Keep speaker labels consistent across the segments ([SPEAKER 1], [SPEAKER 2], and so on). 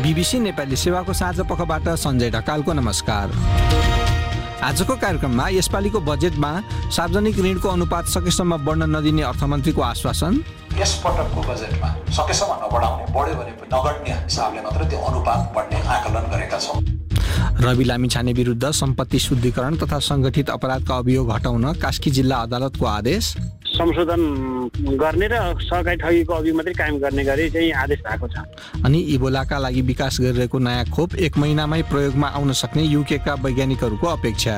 [SPEAKER 1] BBC Nepali सेवाको साँझ पखबाट सञ्जय ढकालको नमस्कार। आजको कार्यक्रममा यसपालिको बजेटमा सार्वजनिक ऋणको अनुपात सकेसम्म बढ्न नदिने अर्थमन्त्रीको आश्वासन,
[SPEAKER 2] यस पटकको बजेटमा सकेसम्म नबढाउने, बढ्यो भने नगण्य हिसाबले मात्र त्यो अनुपात बढ्ने आकलन गरेका छौँ।
[SPEAKER 1] रवि लामिछाने विरुद्ध सम्पत्ति शुद्धिकरण तथा संगठित अपराधका अभियोग हटाउन कास्की जिल्ला अदालतको आदेश,
[SPEAKER 3] संशोधन गर्ने र सहकारी ठगीको अभियोग मात्रै कायम गर्ने गरी चाहिँ आदेश भएको छ।
[SPEAKER 1] अनि इबोलाका लागि विकास गरिरहेको नयाँ खोप 1 महिनामै प्रयोगमा आउन सक्ने युकेका वैज्ञानिकहरूको अपेक्षा।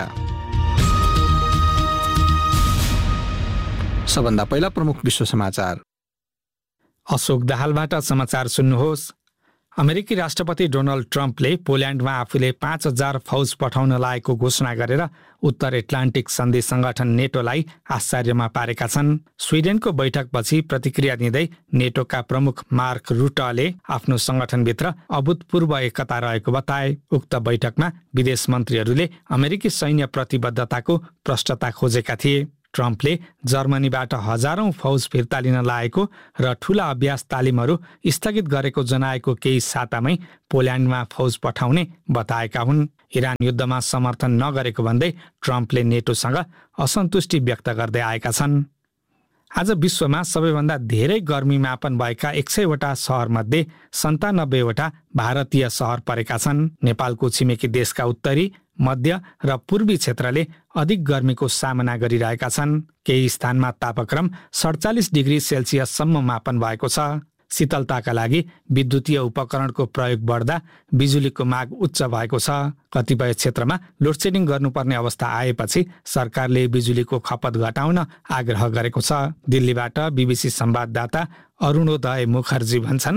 [SPEAKER 1] सबभन्दा पहिला प्रमुख विश्व समाचार।
[SPEAKER 4] अशोक दाहालबाट समाचार सुन्नुहोस्। अमेरिकी राष्ट्रपति डोनाल्ड ट्रम्पले पोल्यान्डमा आफूले 5000 फौज पठाउन लागेको घोषणा गरेर उत्तर एटलान्टिक सन्धि संगठन नेटोलाई आश्चर्यमा पारेका छन्। स्विडेनको बैठकपछि प्रतिक्रिया दिँदै नेटोका प्रमुख मार्क रुटले आफ्नो संगठनभित्र अभूतपूर्व एकता रहेको बताए। उक्त बैठकमा विदेश मन्त्रीहरूले अमेरिकी सैन्य प्रतिबद्धताको प्रष्टता खोजेका थिए। ट्रम्पले जर्मनीबाट हजारौं फौज फिर्ता लिन लागेको र ठूला अभ्यास तालिमहरू स्थगित गरेको जनाएको केही सातामै पोल्यान्डमा फौज पठाउने बताएका हुन्। इरान युद्धमा समर्थन नगरेको भन्दै ट्रम्पले नेटोसँग असन्तुष्टि व्यक्त गर्दै आएका छन्। आज विश्वमा सबैभन्दा धेरै गर्मी मापन भएका 100 वटा सहरमध्ये 97 वटा भारतीय सहर परेका छन्। नेपालको छिमेकी देशका उत्तरी, मध्य र पूर्वी क्षेत्रले अधिक गर्मीको सामना गरिरहेका छन्। केही स्थानमा तापक्रम 47 डिग्री सेल्सियससम्म मापन भएको छ। शीतलताका लागि विद्युतीय उपकरणको प्रयोग बढ्दा बिजुलीको माग उच्च भएको छ। कतिपय क्षेत्रमा लोडसेडिङ गर्नुपर्ने अवस्था आएपछि सरकारले बिजुलीको खपत घटाउन आग्रह गरेको छ। दिल्लीबाट बीबीसी संवाददाता अरुणोदय मुखर्जी भन्छन्,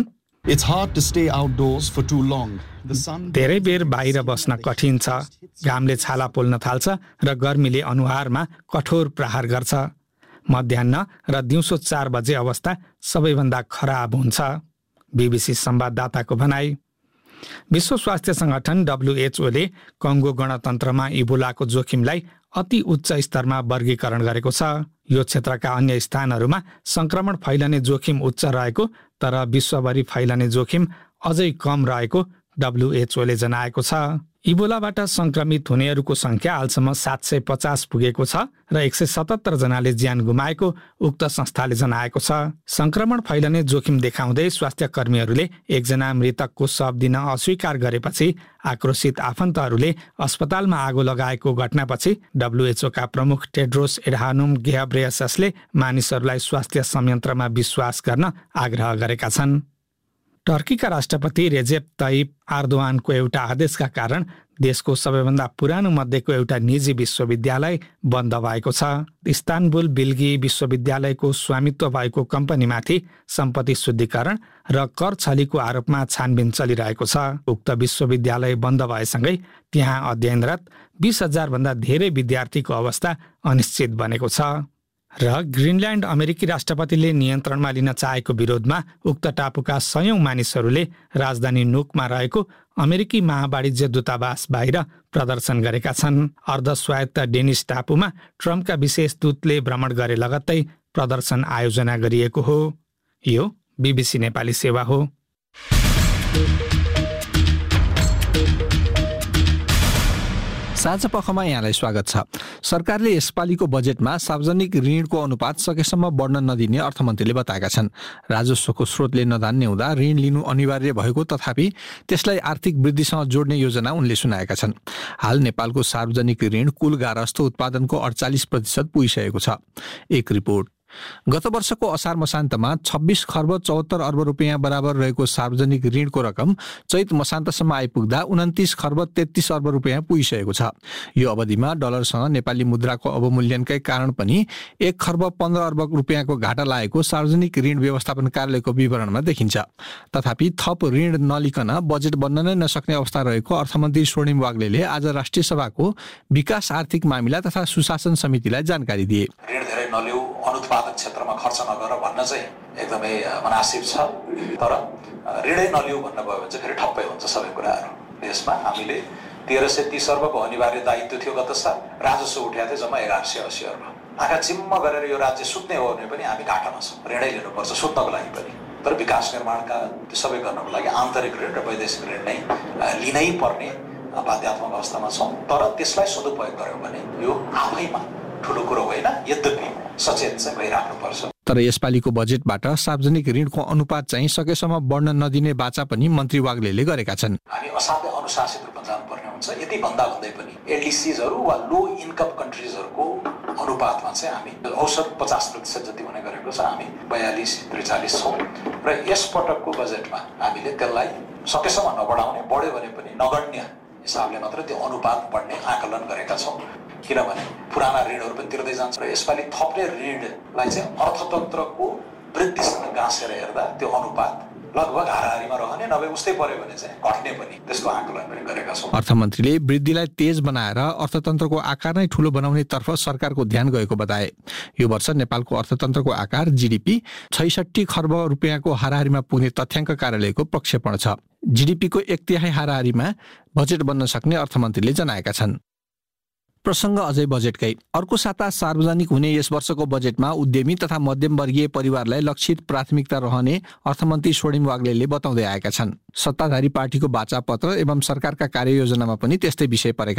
[SPEAKER 4] धेरै बेर बाहिर बस्न कठिन छ। घामले छाला पोल्न थाल्छ र गर्मीले अनुहारमा कठोर प्रहार गर्छ। मध्याह्न र दिउँसो 4 बजे अवस्था सबैभन्दा खराब हुन्छ। बीबीसी संवाददाताको भनाई। विश्व स्वास्थ्य संगठन WHO कङ्गो गणतन्त्रमा इबोलाको जोखिमलाई अति उच्च स्तरमा वर्गीकरण गरेको छ। यो क्षेत्रका अन्य स्थानहरूमा संक्रमण फैलने जोखिम उच्च रहेको तर विश्वभरि फैलने जोखिम अझै कम रहेको WHO जनाएको छ। इबोलाबाट संक्रमित हुनेहरूको संख्या हालसम्म 750 पुगेको छ र 177 जनाले ज्यान गुमाएको उक्त संस्थाले जनाएको छ। संक्रमण फैलने जोखिम देखाउँदै स्वास्थ्य कर्मीहरूले एकजना मृतकको शव दिन अस्वीकार गरेपछि आक्रोशित आफन्तहरूले अस्पतालमा आगो लगाएको घटनापछि WHO का प्रमुख टेड्रोस एडहानोम घेब्रेयससले मानिसहरूलाई स्वास्थ्य संयन्त्रमा विश्वास गर्न आग्रह गरेका छन्। टर्कीका राष्ट्रपति रेजेप तयिप एर्दोगानको एउटा आदेशका कारण देशको सबैभन्दा पुरानो मध्येको एउटा निजी विश्वविद्यालय बन्द भएको छ। इस्तानबुल बिल्गी विश्वविद्यालयको स्वामित्व भएको कम्पनीमाथि सम्पत्ति शुद्धिकरण र कर छलीको आरोपमा छानबिन चलिरहेको छ। उक्त विश्वविद्यालय बन्द भएसँगै त्यहाँ अध्ययनरत 20,000 भन्दा धेरै विद्यार्थीको अवस्था अनिश्चित बनेको छ। र ग्रिनल्यान्ड अमेरिकी राष्ट्रपतिले नियन्त्रणमा लिन चाहेको विरोधमा उक्त टापुका सयौं मानिसहरूले राजधानी नुकमा रहेको अमेरिकी महावाणिज्य दूतावास बाहिर प्रदर्शन गरेका छन्। अर्धस्वायत्त डेनिस टापुमा ट्रम्पका विशेष दूतले भ्रमण गरे लगत्तै प्रदर्शन आयोजना गरिएको हो। यो बीबीसी नेपाली सेवा हो।
[SPEAKER 1] साँझ पखमा यहाँलाई स्वागत छ। सरकारले यसपालिको बजेटमा सार्वजनिक ऋणको अनुपात सकेसम्म बढ्न नदिने अर्थमन्त्रीले बताएका छन्। राजस्वको स्रोतले नधान्ने हुँदा ऋण लिनु अनिवार्य भएको तथापि त्यसलाई आर्थिक वृद्धिसँग जोड्ने योजना उनले सुनाएका छन्। हाल नेपालको सार्वजनिक ऋण कुल गारस्थ उत्पादनको 48% पुगिसकेको छ। एक रिपोर्ट। गत वर्षको असार मसान्तमा 26 खर्ब 74 अर्ब रुपियाँ बराबर रहेको सार्वजनिक ऋणको रकम चैत मसान्तसम्म आइपुग्दा 29 खर्ब 33 अर्ब रुपियाँ पुगिसकेको छ। यो अवधिमा डलरसँग नेपाली मुद्राको अवमूल्यनकै कारण पनि 1 खर्ब 15 अर्ब रुपियाँको घाटा लागेको सार्वजनिक ऋण व्यवस्थापन कार्यालयको विवरणमा देखिन्छ। तथापि थप ऋण नलिकन बजेट बन्न नै नसक्ने अवस्था रहेको अर्थमन्त्री स्वर्णिम वाग्लेले आज राष्ट्रिय सभाको विकास आर्थिक मामिला तथा सुशासन समितिलाई जानकारी दिए।
[SPEAKER 2] ऋण धेरै नलिऊ, अनुत्पादक क्षेत्रमा खर्च नगर भन्न चाहिँ एकदमै मनासिब छ। तर ऋणै नलिऊ भन्न गयो भने चाहिँ फेरि ठप्पै हुन्छ सबै कुराहरू। देशमा हामीले 1330 अर्बको अनिवार्य दायित्व थियो गत साल, राजस्व उठाएको थियो जम्मा 1180 अर्ब। आँखा चिम्म गरेर यो राज्य सुत्ने हो भने पनि हामी घाटामा छौँ। ऋणै लिनुपर्छ सुत्नको लागि पनि। तर विकास निर्माणका त्यो सबै गर्नको लागि आन्तरिक ऋण र वैदेशिक ऋण नै लिनै पर्ने बाध्यात्मक अवस्थामा छौँ। तर त्यसलाई सदुपयोग गर्यौँ भने यो आफैमा ठुलो कुरो होइन, यद्यपि सचेत चाहिँ भइराख्नुपर्छ।
[SPEAKER 1] तर यसपालिको बजेटबाट सार्वजनिक ऋणको अनुपात चाहिँ सकेसम्म बढ्न नदिने बाचा पनि मन्त्री वाग्लेले गरेका छन्।
[SPEAKER 2] हामी असाध्यै अनुशासित रूपमा जानुपर्ने हुन्छ। यति भन्दा भन्दै पनि एलडिसीजहरू वा लो इन्कम कन्ट्रिजहरूको अनुपातमा चाहिँ हामी औसत 50% जति हुने गरेको छ, हामी 42-43 छौँ र यसपटकको बजेटमा हामीले त्यसलाई सकेसम्म नबढाउने, बढ्यो भने पनि नगण्य हिसाबले मात्र त्यो अनुपात बढ्ने आकलन गरेका छौँ। किनभने पुराना ऋणहरू पनि तिर्दै जान्छ र यसपालि थप्ने ऋणलाई चाहिँ अर्थतन्त्रको वृद्धिसँग गाँसेर हेर्दा त्यो अनुपात लगभग हाराहारीमा रहने, नभए उस्तै पर्यो भने चाहिँ घट्ने पनि, त्यसको आकलन पनि गरेका छौँ।
[SPEAKER 1] अर्थमन्त्रीले वृद्धिलाई तेज बनाएर अर्थतन्त्रको आकार नै ठूलो बनाउने तर्फ सरकारको ध्यान गएको बताए। यो वर्ष नेपालको अर्थतन्त्रको आकार जीडीपी 66 खर्ब रुपियाँको हाराहारीमा पुग्ने तथ्याङ्क कार्यालयको प्रक्षेपण छ। जीडीपीको 1/3 हाराहारीमा बजेट बन्न सक्ने अर्थमन्त्रीले जनाएका छन्। प्रसङ्ग अझै बजेटकै। अर्को साता सार्वजनिक हुने यस वर्षको बजेटमा उद्यमी तथा मध्यमवर्गीय परिवारलाई लक्षित प्राथमिकता रहने अर्थमन्त्री स्वर्णिम वाग्लेले बताउँदै आएका छन्। सत्ताधारी पार्टीको वाचापत्र एवं सरकारका कार्ययोजनामा पनि त्यस्तै विषय परेका